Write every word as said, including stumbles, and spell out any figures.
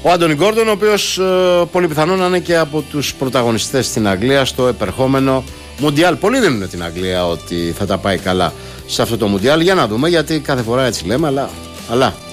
Ο Άντονι Γκόρντον, ο οποίος ε, πολύ πιθανόν να είναι και από τους πρωταγωνιστές στην Αγγλία στο επερχόμενο Μουντιάλ. Πολλοί δίνουν την Αγγλία ότι θα τα πάει καλά σε αυτό το Μουντιάλ. Για να δούμε, γιατί κάθε φορά έτσι λέμε, αλλά, αλλά